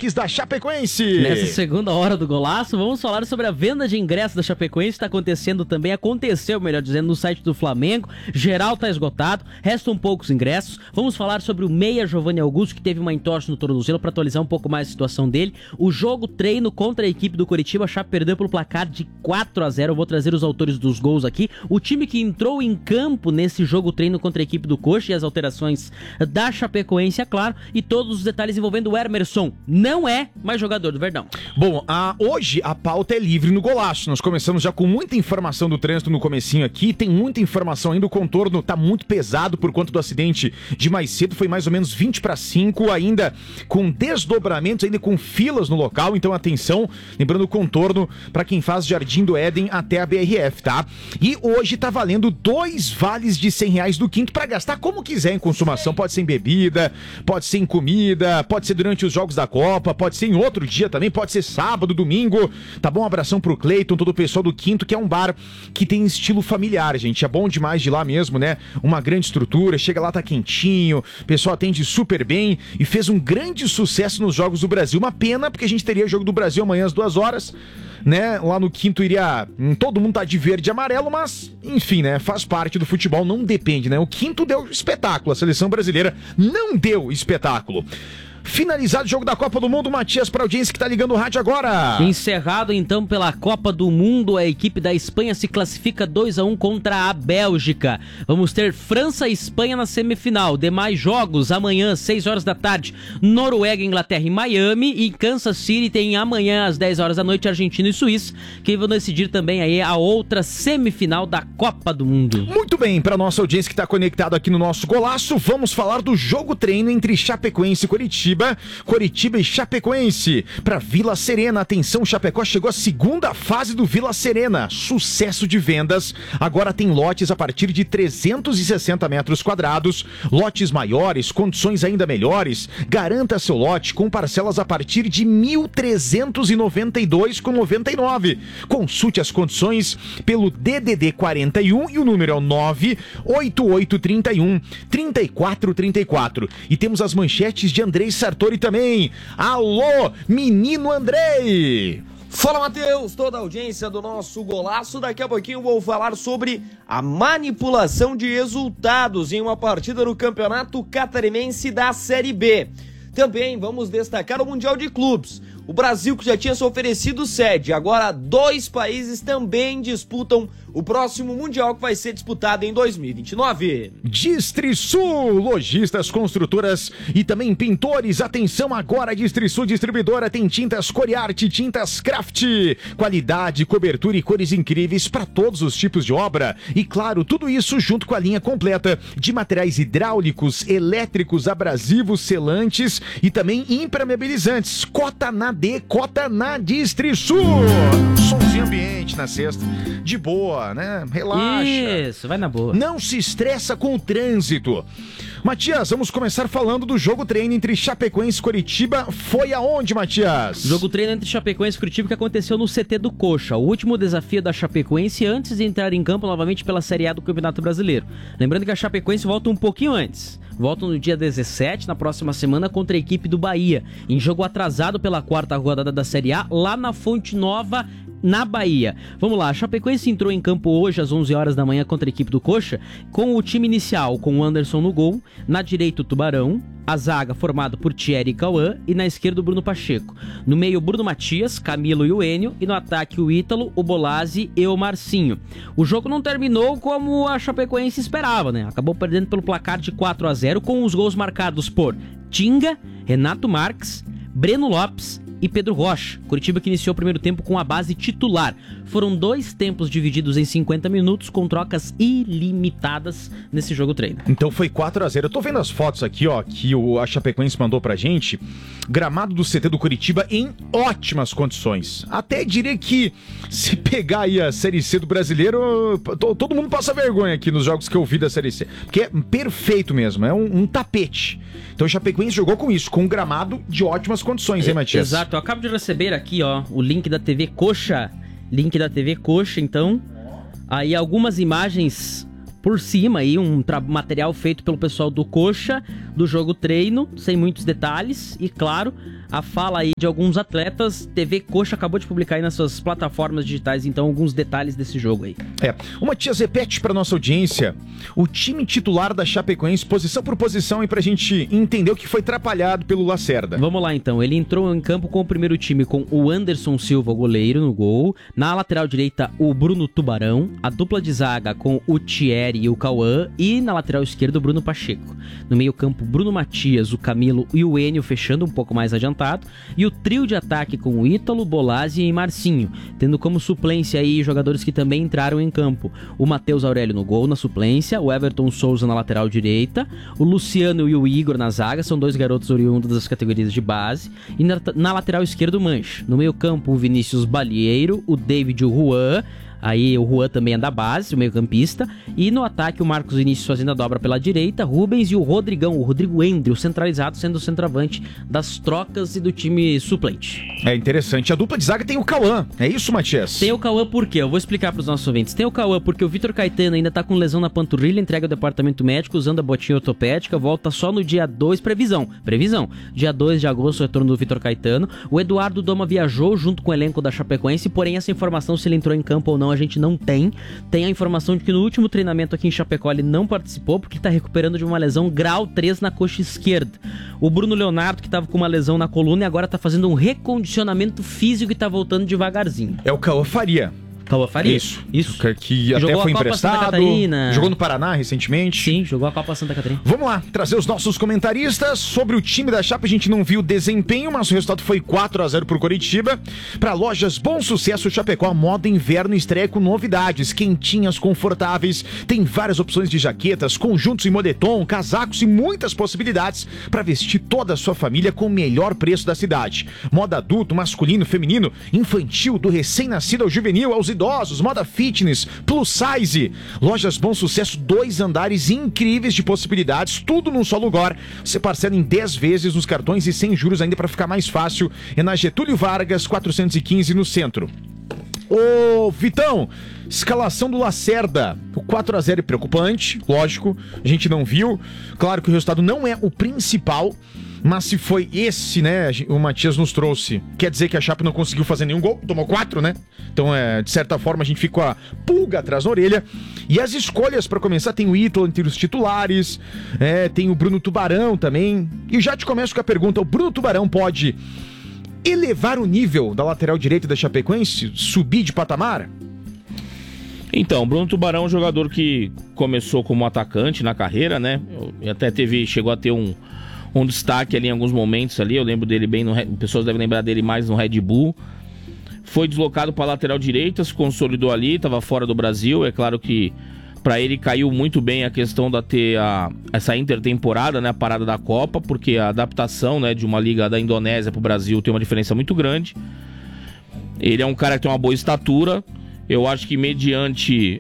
destaques da Chapecoense. Nessa segunda hora do Golaço, vamos falar sobre a venda de ingressos da Chapecoense. Está acontecendo também, aconteceu, melhor dizendo, no site do Flamengo. Geral está esgotado, restam poucos ingressos. Vamos falar sobre o meia Giovanni Augusto, que teve uma entorse no tornozelo, para atualizar um pouco mais a situação dele. O jogo treino contra a equipe do Coritiba, a Chape perdeu pelo placar de 4-0. Eu vou trazer os autores dos gols aqui. O time que entrou em campo nesse jogo treino contra a equipe do Coxa e as alterações da Chapecoense, é claro, e todos os detalhes envolvendo o Emerson. Não é mais jogador do Verdão. Bom, hoje a pauta é livre no Golaço. Nós começamos já com muita informação do trânsito no comecinho aqui. Tem muita informação ainda. O contorno tá muito pesado por conta do acidente de mais cedo. Foi mais ou menos 20:05, ainda com desdobramentos, ainda com filas no local. Então atenção, lembrando o contorno para quem faz Jardim do Éden até a BRF, tá? E hoje tá valendo 2 vales de R$100 do Quinto para gastar como quiser em consumação. Pode ser em bebida, pode ser em comida, pode ser durante os jogos da Copa, pode ser em outro dia também, pode ser sábado, domingo, tá bom? Um abração pro Cleiton, todo o pessoal do Quinto, que é um bar que tem estilo familiar, gente. É bom demais de lá mesmo, né? Uma grande estrutura, chega lá, tá quentinho, o pessoal atende super bem e fez um grande sucesso nos Jogos do Brasil. Uma pena, porque a gente teria Jogo do Brasil amanhã às 2 horas, né? Lá no Quinto iria... todo mundo tá de verde e amarelo, mas, enfim, né? Faz parte do futebol, não depende, né? O Quinto deu espetáculo, a seleção brasileira não deu espetáculo. Finalizado o jogo da Copa do Mundo, Matias, para a audiência que tá ligando o rádio agora. Encerrado então pela Copa do Mundo, a equipe da Espanha se classifica 2-1 contra a Bélgica. Vamos ter França e Espanha na semifinal. Demais jogos amanhã, 6 horas da tarde, Noruega, Inglaterra e Miami. E Kansas City tem amanhã às 10 horas da noite, Argentina e Suíça, que vão decidir também aí a outra semifinal da Copa do Mundo. Muito bem, para nossa audiência que tá conectado aqui no nosso Golaço, vamos falar do jogo treino entre Chapecoense e Coritiba e Chapecoense para Vila Serena. Atenção, Chapecó chegou à segunda fase do Vila Serena. Sucesso de vendas. Agora tem lotes a partir de 360 metros quadrados. Lotes maiores, condições ainda melhores. Garanta seu lote com parcelas a partir de R$ 1.392,99. Consulte as condições pelo DDD 41 e o número é o 98831-3434. E temos as manchetes de Andrei Sartori também. Alô, menino Andrei! Fala, Matheus, toda a audiência do nosso Golaço. Daqui a pouquinho vou falar sobre a manipulação de resultados em uma partida do Campeonato Catarinense da Série B. Também vamos destacar o Mundial de Clubes. O Brasil, que já tinha se oferecido sede, agora 2 países também disputam o próximo Mundial, que vai ser disputado em 2029. Distrisul, lojistas, construtoras e também pintores. Atenção agora, Distrisul Distribuidora tem tintas Coriarte, tintas Craft. Qualidade, cobertura e cores incríveis para todos os tipos de obra. E claro, tudo isso junto com a linha completa de materiais hidráulicos, elétricos, abrasivos, selantes e também impermeabilizantes. Cota na cota na Distrisul. Somzinho ambiente na sexta. De boa, né? Relaxa. Isso, vai na boa. Não se estressa com o trânsito. Matias, vamos começar falando do jogo treino entre Chapecoense e Coritiba. Foi aonde, Matias? Jogo treino entre Chapecoense e Coritiba que aconteceu no CT do Coxa. O último desafio da Chapecoense antes de entrar em campo novamente pela Série A do Campeonato Brasileiro. Lembrando que a Chapecoense volta um pouquinho antes. Voltam no dia 17, na próxima semana, contra a equipe do Bahia, em jogo atrasado pela 4ª rodada da Série A, lá na Fonte Nova, na Bahia. Vamos lá, a Chapecoense entrou em campo hoje às 11 horas da manhã contra a equipe do Coxa, com o time inicial, com o Anderson no gol, na direita o Tubarão, a zaga formada por Thierry e Cauã e na esquerda o Bruno Pacheco. No meio o Bruno Matias, Camilo e o Enio e no ataque o Ítalo, o Bolazzi e o Marcinho. O jogo não terminou como a Chapecoense esperava, né? Acabou perdendo pelo placar de 4-0 com os gols marcados por Tinga, Renato Marques, Breno Lopes e Pedro Rocha. Coritiba que iniciou o primeiro tempo com a base titular. Foram 2 tempos divididos em 50 minutos com trocas ilimitadas nesse jogo treino. Então foi 4-0. Eu tô vendo as fotos aqui, ó, que a Chapecoense mandou pra gente. Gramado do CT do Coritiba em ótimas condições. Até diria que se pegar aí a Série C do Brasileiro, todo mundo passa vergonha aqui nos jogos que eu vi da Série C. Porque é perfeito mesmo, é um tapete. Então o Chapecoense jogou com isso, com um gramado de ótimas condições, hein, Matias? Exato, eu acabo de receber aqui, ó, o link da TV Coxa. Link da TV Coxa, então. Aí algumas imagens por cima, aí um material feito pelo pessoal do Coxa do jogo treino, sem muitos detalhes, e claro, a fala aí de alguns atletas. TV Coxa acabou de publicar aí nas suas plataformas digitais, então, alguns detalhes desse jogo aí. O Matias repete para nossa audiência o time titular da Chapecoense, posição por posição, aí pra gente entender o que foi atrapalhado pelo Lacerda. Vamos lá então, ele entrou em campo com o primeiro time com o Anderson Silva, goleiro, no gol. Na lateral direita, o Bruno Tubarão. A dupla de zaga com o Thierry e o Cauã. E na lateral esquerda, o Bruno Pacheco. No meio campo, Bruno Matias, o Camilo e o Enio fechando um pouco mais adiantado. E o trio de ataque com o Ítalo, Bolazzi e Marcinho, tendo como suplência aí jogadores que também entraram em campo. O Matheus Aurélio no gol, na suplência. O Everton Souza na lateral direita. O Luciano e o Igor na zaga, são dois garotos oriundos das categorias de base. E na lateral esquerda, o Manche. No meio campo, o Vinícius Balieiro, o David e o Juan. Aí o Juan também é da base, o meio campista. E no ataque o Marcos Vinícius fazendo a dobra pela direita, Rubens e o Rodrigão, o Rodrigo Endrio, centralizado, sendo o centroavante das trocas e do time suplente. É interessante. A dupla de zaga tem o Cauã, é isso, Matias? Tem o Cauã por quê? Eu vou explicar para os nossos ouvintes. Tem o Cauã porque o Vitor Caetano ainda tá com lesão na panturrilha, entrega ao departamento médico usando a botinha ortopédica, volta só no dia 2, previsão. Dia 2 de agosto, o retorno do Vitor Caetano. O Eduardo Doma viajou junto com o elenco da Chapecoense, porém essa informação, se ele entrou em campo ou não, a gente não tem. Tem a informação de que no último treinamento aqui em Chapecó ele não participou porque está recuperando de uma lesão grau 3 na coxa esquerda. O Bruno Leonardo, que estava com uma lesão na coluna e agora está fazendo um recondicionamento físico e está voltando devagarzinho. É o Cauã Faria. Cauã Faria? Isso. Que até jogou foi a Copa emprestado. Santa Catarina. Jogou no Paraná recentemente. Sim, jogou a Copa Santa Catarina. Vamos lá, trazer os nossos comentaristas sobre o time da Chape. A gente não viu o desempenho, mas o resultado foi 4-0 pro Coritiba. Para Lojas Bom Sucesso Chapecó, a moda inverno estreia com novidades, quentinhas, confortáveis. Tem várias opções de jaquetas, conjuntos em moletom, casacos e muitas possibilidades para vestir toda a sua família com o melhor preço da cidade. Moda adulto, masculino, feminino, infantil, do recém-nascido ao juvenil, aos idosos, moda fitness, plus size. Lojas Bom Sucesso, 2 andares incríveis de possibilidades, tudo num só lugar. Você parcela em 10 vezes nos cartões e sem juros ainda para ficar mais fácil. É na Getúlio Vargas, 415 no centro. Ô, Vitão, escalação do Lacerda. O 4-0 é preocupante, lógico, a gente não viu. Claro que o resultado não é o principal, mas se foi esse, né, o Matias nos trouxe, quer dizer que a Chape não conseguiu fazer nenhum gol, tomou 4, né? Então, de certa forma, a gente fica com a pulga atrás da orelha. E as escolhas, para começar, tem o Ítalo entre os titulares, tem o Bruno Tubarão também. E já te começo com a pergunta, o Bruno Tubarão pode elevar o nível da lateral direita da Chapecoense? Subir de patamar? Então, o Bruno Tubarão é um jogador que começou como atacante na carreira, né? Até chegou a ter um destaque ali em alguns momentos ali. Eu lembro dele bem, pessoas devem lembrar dele mais no Red Bull. Foi deslocado para a lateral direita, se consolidou ali, estava fora do Brasil. É claro que para ele caiu muito bem a questão de ter essa intertemporada, né, a parada da Copa, porque a adaptação, né, de uma liga da Indonésia para o Brasil tem uma diferença muito grande. Ele é um cara que tem uma boa estatura. Eu acho que mediante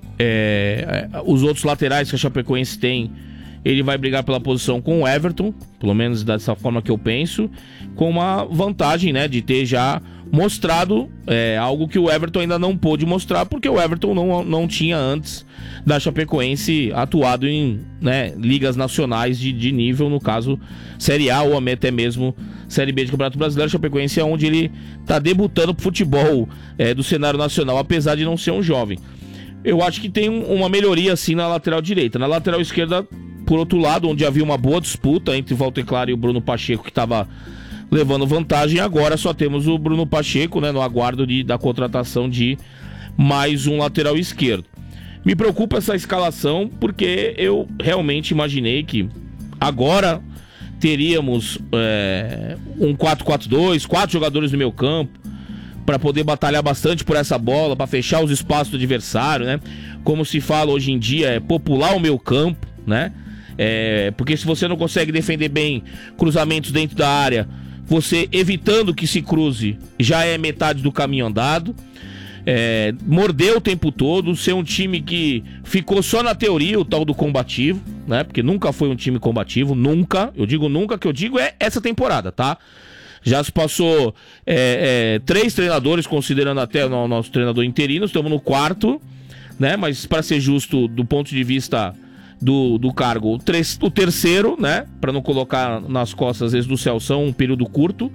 os outros laterais que a Chapecoense tem, ele vai brigar pela posição com o Everton, pelo menos dessa forma que eu penso, com uma vantagem, né, de ter já mostrado algo que o Everton ainda não pôde mostrar, porque o Everton não tinha antes da Chapecoense atuado em, né, ligas nacionais de nível, no caso Série A ou até mesmo Série B de Campeonato Brasileiro. A Chapecoense é onde ele está debutando pro futebol do cenário nacional, apesar de não ser um jovem. Eu acho que tem uma melhoria assim na lateral direita. Na lateral esquerda, por outro lado, onde havia uma boa disputa entre o Walter Claro e o Bruno Pacheco, que estava levando vantagem, agora só temos o Bruno Pacheco, né, no aguardo da contratação de mais um lateral esquerdo. Me preocupa essa escalação, porque eu realmente imaginei que agora teríamos um 4-4-2, 4 jogadores no meio campo, para poder batalhar bastante por essa bola, para fechar os espaços do adversário, né? Como se fala hoje em dia, é popular o meio campo, né? Porque se você não consegue defender bem cruzamentos dentro da área, você evitando que se cruze já é metade do caminho andado. Morder o tempo todo, ser um time que ficou só na teoria, o tal do combativo, né? Porque nunca foi um time combativo, nunca. Eu digo nunca, que eu digo essa temporada, tá? Já se passou 3 treinadores, considerando até o nosso treinador interino, estamos no 4º, né? Mas para ser justo, do ponto de vista do cargo o terceiro, né? Pra não colocar nas costas, às vezes, do Celso um período curto.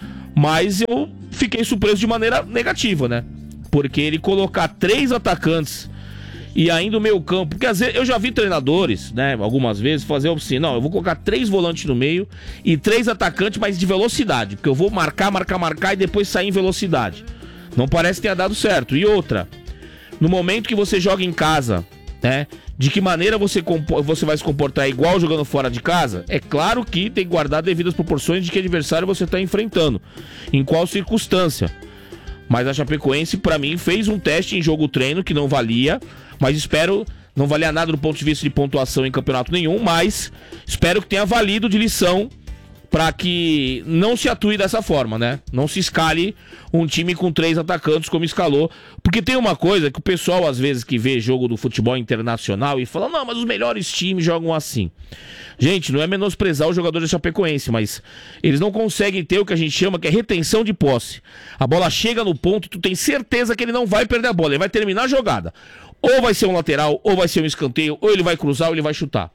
Mas eu fiquei surpreso de maneira negativa, né? Porque ele colocar 3 atacantes e ainda o meio campo... Porque às vezes eu já vi treinadores, né? Algumas vezes fazer assim, não, eu vou colocar 3 volantes no meio e 3 atacantes, mas de velocidade. Porque eu vou marcar e depois sair em velocidade. Não parece ter dado certo. E outra, no momento que você joga em casa, né? De que maneira você vai se comportar igual jogando fora de casa? É claro que tem que guardar devidas proporções de que adversário você está enfrentando, em qual circunstância. Mas a Chapecoense, para mim, fez um teste em jogo-treino que não valia, mas espero... Não valia nada do ponto de vista de pontuação em campeonato nenhum, mas espero que tenha valido de lição para que não se atue dessa forma, né? Não se escale um time com 3 atacantes como escalou. Porque tem uma coisa que o pessoal, às vezes, que vê jogo do futebol internacional e fala, não, mas os melhores times jogam assim. Gente, não é menosprezar os jogadores da Chapecoense, mas eles não conseguem ter o que a gente chama que é retenção de posse. A bola chega no ponto e tu tem certeza que ele não vai perder a bola, ele vai terminar a jogada. Ou vai ser um lateral, ou vai ser um escanteio, ou ele vai cruzar, ou ele vai chutar.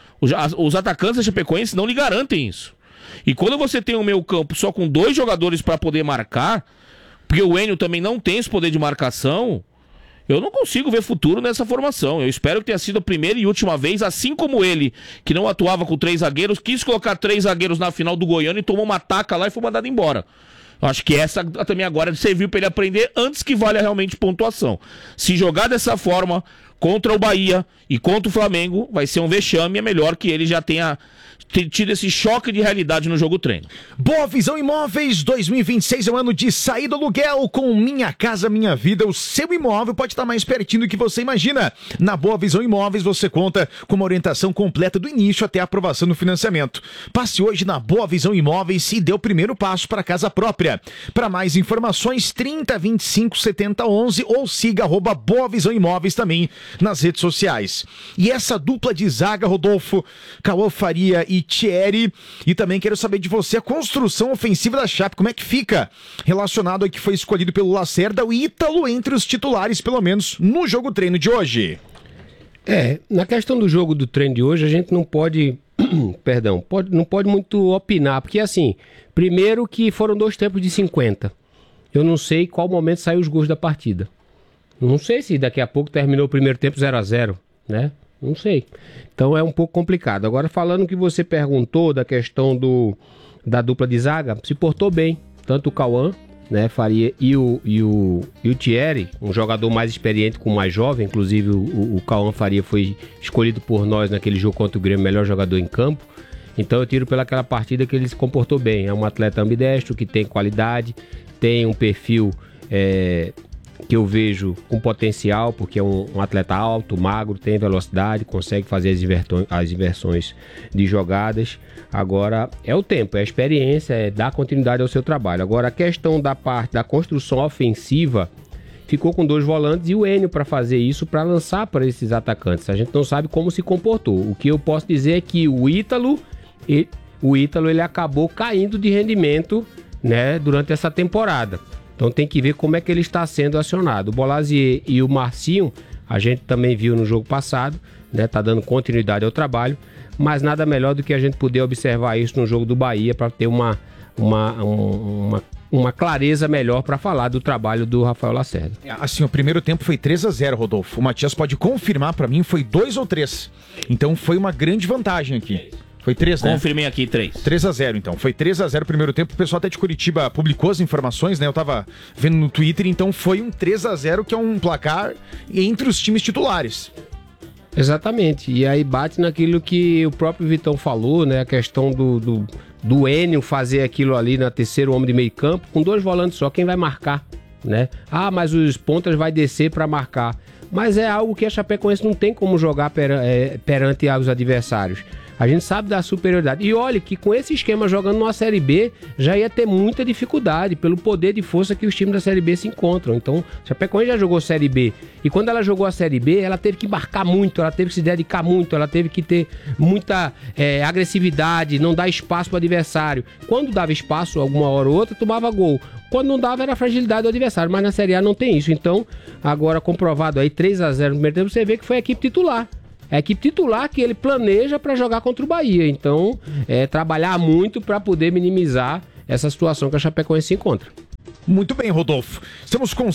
Os atacantes da Chapecoense não lhe garantem isso. E quando você tem um meio campo só com 2 jogadores para poder marcar, porque o Enio também não tem esse poder de marcação, eu não consigo ver futuro nessa formação. Eu espero que tenha sido a primeira e última vez, assim como ele, que não atuava com 3 zagueiros, quis colocar 3 zagueiros na final do Goiânia e tomou uma taca lá e foi mandado embora. Eu acho que essa também agora serviu para ele aprender antes que valha realmente pontuação. Se jogar dessa forma contra o Bahia e contra o Flamengo, vai ser um vexame. É melhor que ele já tenha tido esse choque de realidade no jogo treino. Boa Visão Imóveis 2026 é um ano de sair do aluguel com Minha Casa Minha Vida. O seu imóvel pode estar mais pertinho do que você imagina. Na Boa Visão Imóveis você conta com uma orientação completa do início até a aprovação do financiamento. Passe hoje na Boa Visão Imóveis e dê o primeiro passo para a casa própria. Para mais informações, 30 25 70 11 ou siga @Boa Visão Imóveis também nas redes sociais. E essa dupla de zaga, Rodolfo, Cauã Faria e Thierry, e também quero saber de você a construção ofensiva da Chape, como é que fica relacionado ao que foi escolhido pelo Lacerda, o Ítalo entre os titulares, pelo menos no jogo treino de hoje. Na questão do jogo do treino de hoje, a gente não pode, não pode muito opinar, porque assim, primeiro que foram 2 tempos de 50, eu não sei qual momento saiu os gols da partida, não sei se daqui a pouco terminou o primeiro tempo 0-0, né? Não sei. Então é um pouco complicado. Agora, falando o que você perguntou da questão da dupla de zaga, se portou bem. Tanto o Cauã, né, Faria e o Thierry, um jogador mais experiente com o mais jovem. Inclusive o Cauã Faria foi escolhido por nós naquele jogo contra o Grêmio, melhor jogador em campo. Então eu tiro pelaquela partida que ele se comportou bem. É um atleta ambidestro, que tem qualidade, tem um perfil... que eu vejo com potencial, porque é um atleta alto, magro, tem velocidade, consegue fazer as inversões de jogadas. Agora é o tempo, é a experiência, é dar continuidade ao seu trabalho. Agora a questão da parte da construção ofensiva, ficou com 2 volantes e o Enio para fazer isso, para lançar para esses atacantes. A gente não sabe como se comportou. O que eu posso dizer é que o Ítalo ele acabou caindo de rendimento, né, durante essa temporada. Então tem que ver como é que ele está sendo acionado. O Bolazier e o Marcinho, a gente também viu no jogo passado, né? Tá dando continuidade ao trabalho, mas nada melhor do que a gente poder observar isso no jogo do Bahia para ter uma clareza melhor para falar do trabalho do Rafael Lacerda. Assim, o primeiro tempo foi 3-0, Rodolfo. O Matias pode confirmar para mim, foi 2 ou 3. Então foi uma grande vantagem aqui. Foi 3, né? Confirmei aqui, 3. 3-0, então. Foi 3-0 o primeiro tempo. O pessoal até de Curitiba publicou as informações, né? Eu tava vendo no Twitter, então foi um 3-0, que é um placar entre os times titulares. Exatamente. E aí bate naquilo que o próprio Vitão falou, né? A questão do Enio fazer aquilo ali na terceiro homem de meio campo, com 2 volantes só, quem vai marcar, né? Ah, mas os pontas vai descer para marcar. Mas é algo que a Chapecoense não tem como jogar perante os adversários. A gente sabe da superioridade. E olha que com esse esquema jogando numa Série B, já ia ter muita dificuldade pelo poder de força que os times da Série B se encontram. Então, a Chapecoense já jogou Série B. E quando ela jogou a Série B, ela teve que marcar muito, ela teve que se dedicar muito, ela teve que ter muita agressividade, não dar espaço para o adversário. Quando dava espaço, alguma hora ou outra, tomava gol. Quando não dava, era a fragilidade do adversário. Mas na Série A não tem isso. Então, agora comprovado aí, 3-0 no primeiro tempo, você vê que foi a equipe titular. a equipe titular que ele planeja para jogar contra o Bahia. Então, trabalhar muito para poder minimizar essa situação que a Chapecoense se encontra. Muito bem, Rodolfo. Estamos com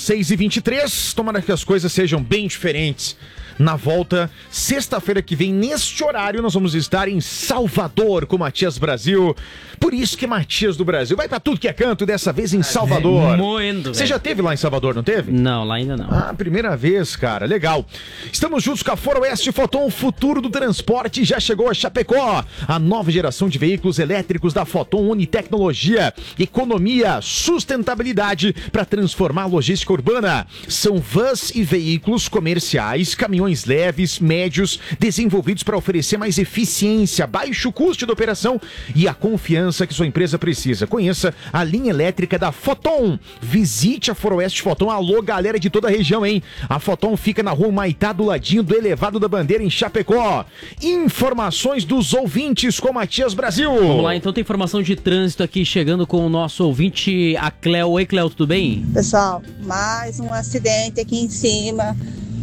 6h23. Tomara que as coisas sejam bem diferentes. Na volta, sexta-feira que vem, neste horário, nós vamos estar em Salvador com Matias Brasil. Por isso que Matias do Brasil vai pra tudo que é canto, dessa vez em Salvador. Moendo, Você já teve lá em Salvador, não teve? Não, lá ainda não. Ah, primeira vez, cara. Legal. Estamos juntos com a Foroeste Foton, o futuro do transporte já chegou a Chapecó. A nova geração de veículos elétricos da Foton une tecnologia, economia, sustentabilidade para transformar a logística urbana. São vans e veículos comerciais, caminhões leves, médios, desenvolvidos para oferecer mais eficiência, baixo custo de operação e a confiança que sua empresa precisa. Conheça a linha elétrica da Foton. Visite a Foroeste Foton. Alô, galera de toda a região, hein? A Foton fica na rua Humaitá, do ladinho do Elevado da Bandeira, em Chapecó. Informações dos ouvintes com Matias Brasil. Vamos lá, então tem informação de trânsito aqui chegando com o nosso ouvinte, a Cleo. Oi, Cleo, tudo bem? Pessoal, mais um acidente aqui em cima,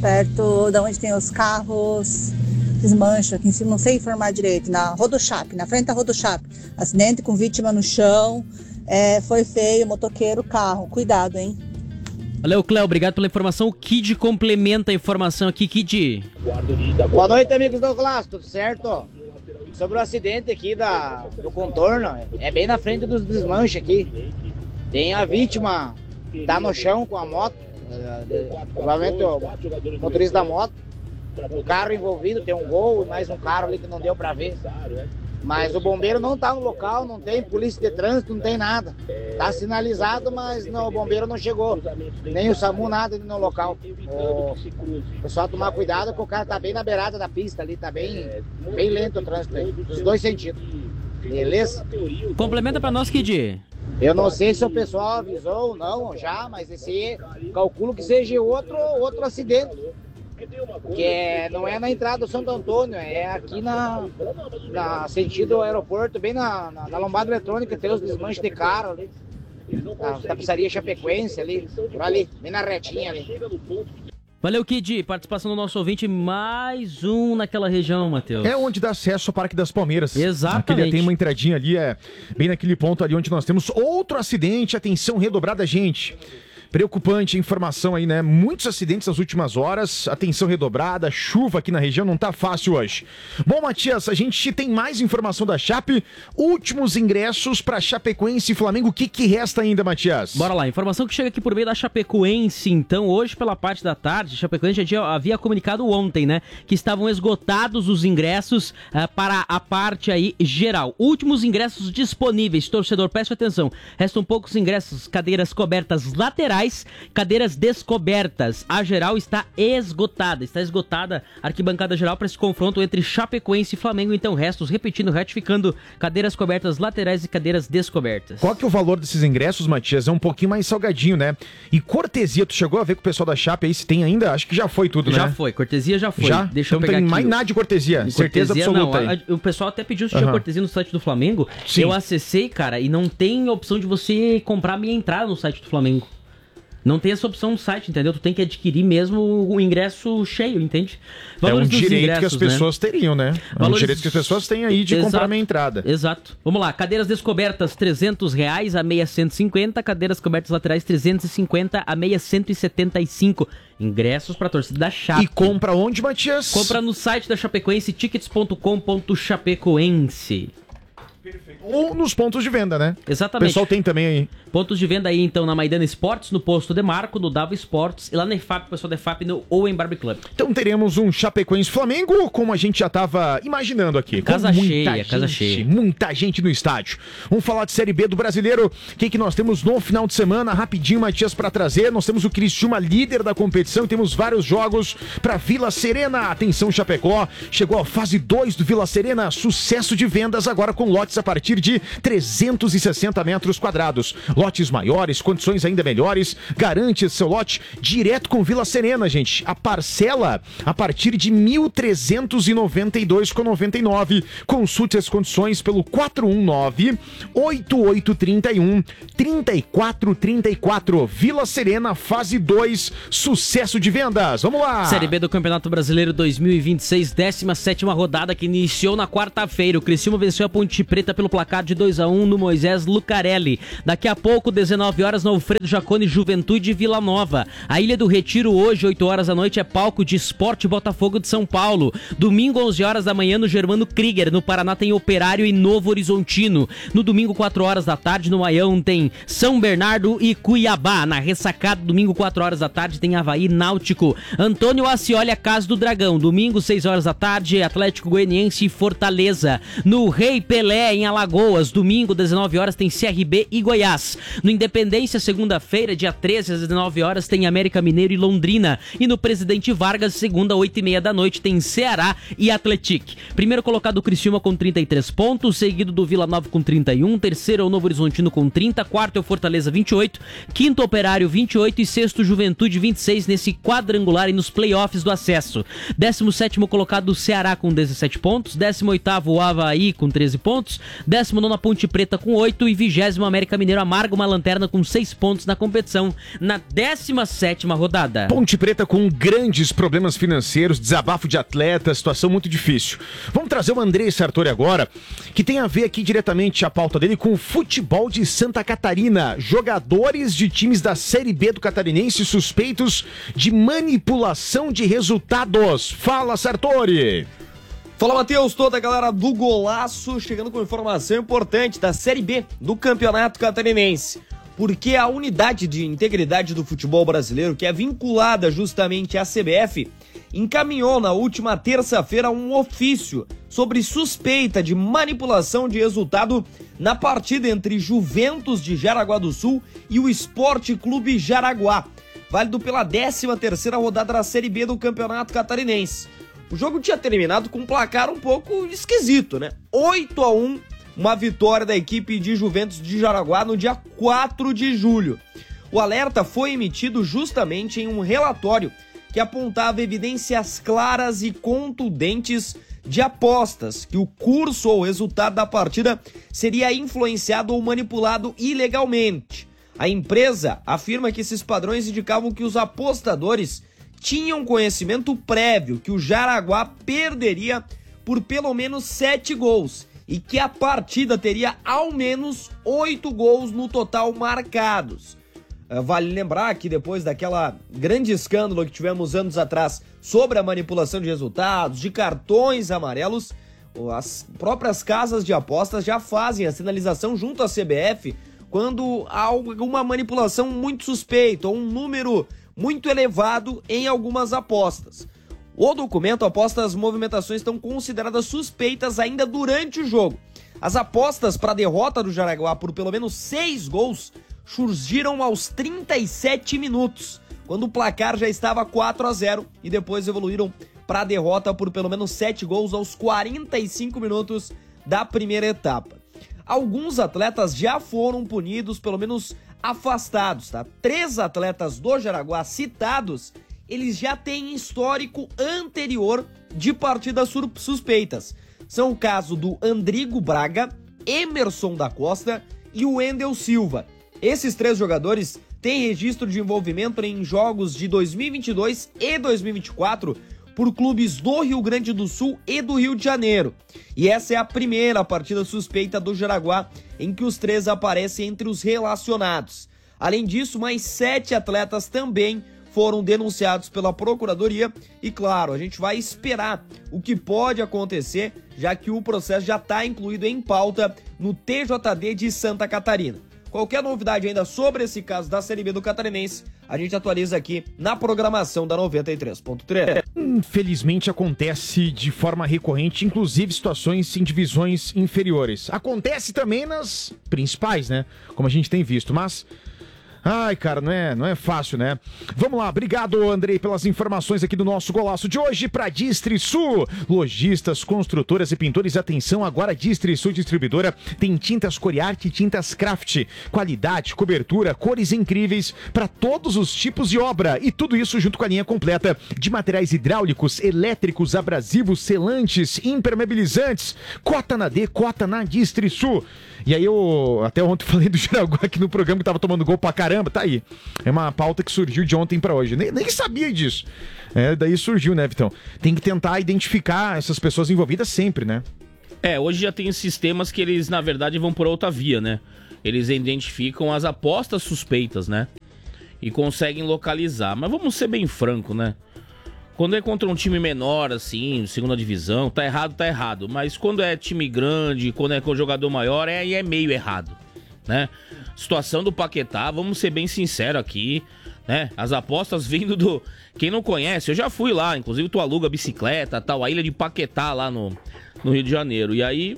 perto de onde tem os carros, desmancha aqui em cima, não sei informar direito, na Rodochap, na frente da Rodochap. Acidente com vítima no chão, foi feio, motoqueiro, carro, cuidado, hein? Valeu, Cléo, obrigado pela informação. O Kid complementa a informação aqui, Kid. Boa noite, amigos do Glass, tudo certo? Sobre o acidente aqui do contorno, é bem na frente dos desmanches aqui. Tem a vítima, tá no chão com a moto, provavelmente o motorista da moto, o carro envolvido, tem um Gol e mais um carro ali que não deu pra ver. Mas o bombeiro não tá no local, não tem polícia de trânsito, não tem nada. Tá sinalizado, mas o bombeiro não chegou. Nem o SAMU, nada ali no local. O pessoal tomar cuidado, porque o cara tá bem na beirada da pista ali, tá bem lento o trânsito aí, dos dois sentidos. Beleza? Complementa pra nós, Kid. Eu não sei se o pessoal avisou ou não já, mas calculo que seja outro acidente. Que não é na entrada do Santo Antônio, é aqui na sentido aeroporto, bem na lombada eletrônica, tem os desmanches de carro ali. Na tapeçaria Chapecoense ali, por ali, bem na retinha ali. Valeu, Kid. Participação do nosso ouvinte, mais um naquela região, Matheus. É onde dá acesso ao Parque das Palmeiras. Exatamente. Tem uma entradinha ali, bem naquele ponto ali onde nós temos outro acidente. Atenção redobrada, gente. Preocupante a informação aí, né? Muitos acidentes nas últimas horas, atenção redobrada, chuva aqui na região, não tá fácil hoje. Bom, Matias, a gente tem mais informação da Chape, últimos ingressos para Chapecoense e Flamengo, o que resta ainda, Matias? Bora lá, informação que chega aqui por meio da Chapecoense, então, hoje pela parte da tarde, Chapecoense já havia comunicado ontem, né, que estavam esgotados os ingressos para a parte aí geral. Últimos ingressos disponíveis, torcedor, preste atenção, restam poucos ingressos, cadeiras cobertas laterais, cadeiras descobertas. A geral está esgotada a arquibancada geral para esse confronto entre Chapecoense e Flamengo. Então, retificando, cadeiras cobertas laterais e cadeiras descobertas. Qual que é o valor desses ingressos, Matias? É um pouquinho mais salgadinho, né? E cortesia, tu chegou a ver com o pessoal da Chape aí se tem ainda? Acho que já foi tudo, né? Já foi, cortesia já foi. Já? Deixa então eu pegar tem aqui mais nada de cortesia, certeza absoluta não. aí. O pessoal até pediu se tinha cortesia no site do Flamengo. Sim. Eu acessei, cara, e não tem opção de você comprar a minha entrada no site do Flamengo. Não tem essa opção no site, entendeu? Tu tem que adquirir mesmo o ingresso cheio, entende? Valores é um direito que as pessoas teriam, né? É um direito que as pessoas têm aí de comprar a minha entrada. Exato. Vamos lá. Cadeiras descobertas, R$300 a meia 150. Cadeiras cobertas laterais, 350 a meia 175. Ingressos para a torcida da Chape. E compra onde, Matias? Compra no site da Chapecoense, tickets.com.chapecoense. Perfeito. Ou nos pontos de venda, né? Exatamente. O pessoal tem também aí. Pontos de venda aí, então, na Maidana Esportes, no Posto Demarco, no Dava Esportes, e lá na EFAP, o pessoal da EFAP, no Owen Barbie Club. Então teremos um Chapecoense Flamengo, como a gente já tava imaginando aqui. Casa cheia. Muita gente no estádio. Vamos falar de Série B do Brasileiro. O que nós temos no final de semana? Rapidinho, Matias, para trazer. Nós temos o Criciúma, líder da competição, e temos vários jogos para Vila Serena. Atenção, Chapecó. Chegou a fase 2 do Vila Serena. Sucesso de vendas agora com lotes a partir partir de 360 metros quadrados. Lotes maiores, condições ainda melhores. Garante seu lote direto com Vila Serena, gente. A parcela a partir de R$ 1.392,99. Consulte as condições pelo 419-8831-3434. Vila Serena, fase 2, sucesso de vendas. Vamos lá! Série B do Campeonato Brasileiro 2026, 17ª rodada que iniciou na quarta-feira. O Criciúma venceu a Ponte Preta pelo placar de 2-1 no Moisés Lucarelli. Daqui a pouco, 19 horas, no Alfredo Jaconi, Juventude e Vila Nova. A Ilha do Retiro hoje, 8 horas da noite, é palco de Sport Botafogo de São Paulo. Domingo, 11 horas da manhã, no Germano Krieger. No Paraná tem Operário e Novo Horizontino. No domingo, 4 horas da tarde, no Maião tem São Bernardo e Cuiabá. Na ressacada, domingo, 4 horas da tarde, tem Avaí Náutico. Antônio Ascioli, a Casa do Dragão. Domingo, 6 horas da tarde, Atlético Goianiense e Fortaleza. No Rei Pelé, em Alagoas. Domingo, 19 horas, tem CRB e Goiás. No Independência, segunda-feira, dia 13, às 19 horas, tem América Mineiro e Londrina. E no Presidente Vargas, segunda, 8h30 da noite, tem Ceará e Atlético. Primeiro colocado o Criciúma com 33 pontos, seguido do Vila Nova com 31, terceiro é o Novo Horizontino com 30, quarto é o Fortaleza 28, quinto Operário 28 e sexto Juventude 26 nesse quadrangular e nos playoffs do acesso. 17º colocado o Ceará com 17 pontos, 18º o Avaí com 13 pontos, 19º Ponte Preta com 8 e 20º América Mineiro amarga uma lanterna com 6 pontos na competição na 17ª rodada. Ponte Preta com grandes problemas financeiros, desabafo de atleta, situação muito difícil. Vamos trazer o Andrei Sartori agora, que tem a ver aqui diretamente a pauta dele com o futebol de Santa Catarina. Jogadores de times da Série B do Catarinense suspeitos de manipulação de resultados. Fala, Sartori! Fala, Matheus, toda a galera do Golaço, chegando com informação importante da Série B do Campeonato Catarinense. Porque a unidade de integridade do futebol brasileiro, que é vinculada justamente à CBF, encaminhou na última terça-feira um ofício sobre suspeita de manipulação de resultado na partida entre Juventus de Jaraguá do Sul e o Esporte Clube Jaraguá, válido pela 13ª rodada da Série B do Campeonato Catarinense. O jogo tinha terminado com um placar um pouco esquisito, né? 8-1, uma vitória da equipe de Juventus de Jaraguá no dia 4 de julho. O alerta foi emitido justamente em um relatório que apontava evidências claras e contundentes de apostas, que o curso ou resultado da partida seria influenciado ou manipulado ilegalmente. A empresa afirma que esses padrões indicavam que os apostadores tinham conhecimento prévio que o Jaraguá perderia por pelo menos 7 gols e que a partida teria ao menos 8 gols no total marcados. Vale lembrar que depois daquela grande escândalo que tivemos anos atrás sobre a manipulação de resultados, de cartões amarelos, as próprias casas de apostas já fazem a sinalização junto à CBF quando há alguma manipulação muito suspeita ou um número muito elevado em algumas apostas. O documento aposta as movimentações estão consideradas suspeitas ainda durante o jogo. As apostas para a derrota do Jaraguá por pelo menos 6 gols surgiram aos 37 minutos, quando o placar já estava 4-0 e depois evoluíram para a derrota por pelo menos 7 gols aos 45 minutos da primeira etapa. Alguns atletas já foram punidos, pelo menos afastados, tá? 3 atletas do Jaraguá citados, eles já têm histórico anterior de partidas suspeitas. São o caso do Andrigo Braga, Emerson da Costa e o Wendel Silva. Esses 3 jogadores têm registro de envolvimento em jogos de 2022 e 2024 por clubes do Rio Grande do Sul e do Rio de Janeiro. E essa é a primeira partida suspeita do Jaraguá em que os 3 aparecem entre os relacionados. Além disso, mais 7 atletas também foram denunciados pela Procuradoria e, claro, a gente vai esperar o que pode acontecer, já que o processo já está incluído em pauta no TJD de Santa Catarina. Qualquer novidade ainda sobre esse caso da Série B do Catarinense, a gente atualiza aqui na programação da 93.3. Infelizmente acontece de forma recorrente, inclusive situações em divisões inferiores. Acontece também nas principais, né? Como a gente tem visto, mas Ai, cara, não é fácil, né? Vamos lá, obrigado, Andrei, pelas informações aqui do nosso golaço de hoje para Distrisul. Lojistas, construtoras e pintores, atenção, agora Distrisul Distribuidora tem tintas Coriarte e tintas Craft. Qualidade, cobertura, cores incríveis para todos os tipos de obra. E tudo isso junto com a linha completa de materiais hidráulicos, elétricos, abrasivos, selantes, impermeabilizantes. Cota na D, cota na Distrisul. E aí eu até ontem falei do Jaraguá aqui no programa que tava tomando gol pra caramba, tá aí. É uma pauta que surgiu de ontem pra hoje. Nem sabia disso. Daí surgiu, né, Vitão? Tem que tentar identificar essas pessoas envolvidas sempre, né? Hoje já tem sistemas que eles, na verdade, vão por outra via, né? Eles identificam as apostas suspeitas, né? E conseguem localizar. Mas vamos ser bem franco, né? Quando é contra um time menor, assim, segunda divisão, tá errado. Mas quando é time grande, quando é com jogador maior, aí é meio errado, né? Situação do Paquetá, vamos ser bem sinceros aqui, né? As apostas vindo do... Quem não conhece, eu já fui lá, inclusive tu aluga bicicleta, tal, a ilha de Paquetá lá no Rio de Janeiro. E aí,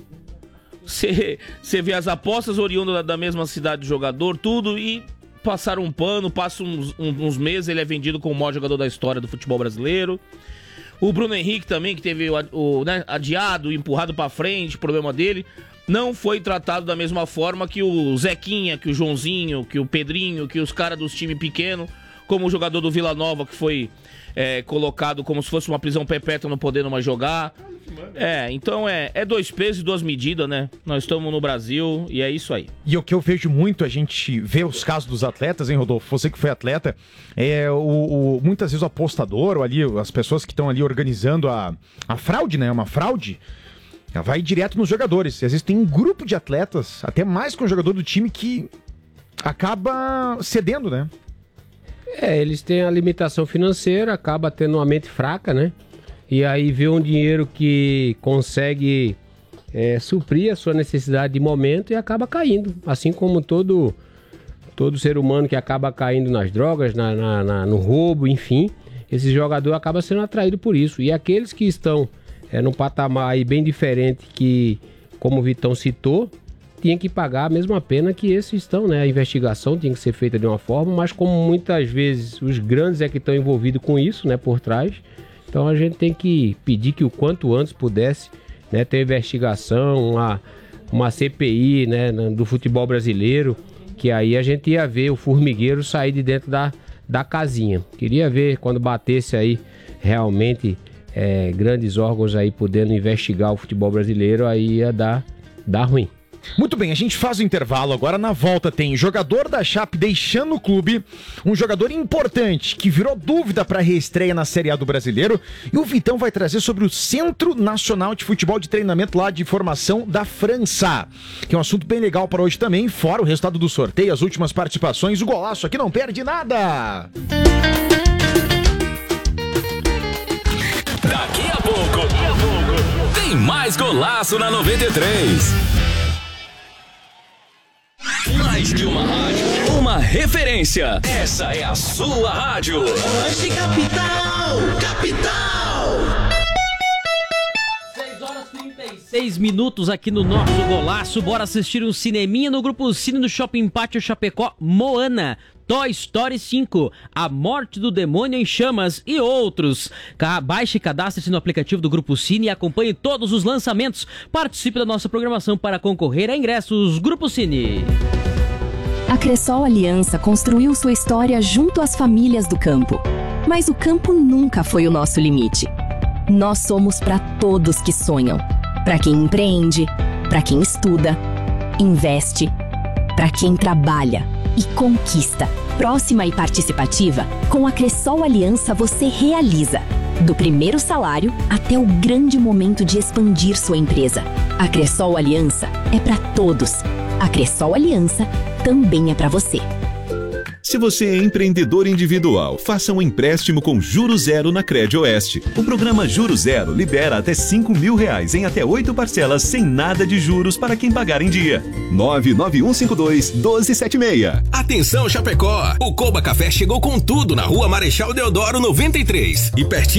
você vê as apostas oriundas da mesma cidade do jogador, tudo, e... Passaram um pano, passa uns meses, ele é vendido como o maior jogador da história do futebol brasileiro. O Bruno Henrique também, que teve né, adiado, empurrado pra frente, problema dele, não foi tratado da mesma forma que o Zequinha, que o Joãozinho, que o Pedrinho, que os caras dos times pequenos, como o jogador do Vila Nova, que foi colocado como se fosse uma prisão perpétua, não podendo mais jogar. Então é 2 pesos e 2 medidas, né? Nós estamos no Brasil e é isso aí. E o que eu vejo muito, a gente vê os casos dos atletas, hein, Rodolfo? Você que foi atleta, muitas vezes o apostador, ou ali, as pessoas que estão ali organizando a fraude, né? Uma fraude, vai direto nos jogadores. E às vezes tem um grupo de atletas, até mais com o jogador do time, que acaba cedendo, né? Eles têm a limitação financeira, acaba tendo uma mente fraca, né? E aí vê um dinheiro que consegue suprir a sua necessidade de momento e acaba caindo. Assim como todo ser humano que acaba caindo nas drogas, no roubo, enfim. Esse jogador acaba sendo atraído por isso. E aqueles que estão num patamar aí bem diferente, que, como o Vitão citou, tinha que pagar a mesma pena que esses estão, né? A investigação tinha que ser feita de uma forma, mas como muitas vezes os grandes que estão envolvidos com isso, né, por trás, então a gente tem que pedir que o quanto antes pudesse, né, ter investigação, uma CPI, né, do futebol brasileiro, que aí a gente ia ver o formigueiro sair de dentro da casinha. Queria ver quando batesse aí realmente grandes órgãos aí podendo investigar o futebol brasileiro, aí ia dar ruim. Muito bem, a gente faz o intervalo agora. Na volta tem jogador da Chape deixando o clube, um jogador importante que virou dúvida para a reestreia na Série A do Brasileiro, e o Vitão vai trazer sobre o Centro Nacional de Futebol de Treinamento lá de formação da França, que é um assunto bem legal para hoje também, fora o resultado do sorteio, as últimas participações, o golaço aqui não perde nada. Daqui a pouco tem mais Golaço na 93. Mais de uma rádio, uma referência. Essa é a sua rádio. Oeste Capital. 6 aqui no nosso Golaço. Bora assistir um cineminha no Grupo Cine do Shopping Pátio Chapecó. Moana, Toy Story 5, A Morte do Demônio em Chamas e outros. Baixe e cadastre-se no aplicativo do Grupo Cine e acompanhe todos os lançamentos. Participe da nossa programação para concorrer a ingressos. Grupo Cine. A Cressol Aliança construiu sua história junto às famílias do campo. Mas o campo nunca foi o nosso limite. Nós somos para todos que sonham. Para quem empreende, para quem estuda, investe, para quem trabalha e conquista. Próxima e participativa, com a Cressol Aliança você realiza. Do primeiro salário até o grande momento de expandir sua empresa. A Cressol Aliança é para todos. A Cressol Aliança também é para você. Se você é empreendedor individual, faça um empréstimo com juros zero na Credioeste. O programa Juros Zero libera até R$5.000 em até 8 parcelas sem nada de juros para quem pagar em dia. 99152-1276. Atenção, Chapecó! O Coba Café chegou com tudo na Rua Marechal Deodoro 93 e pertinho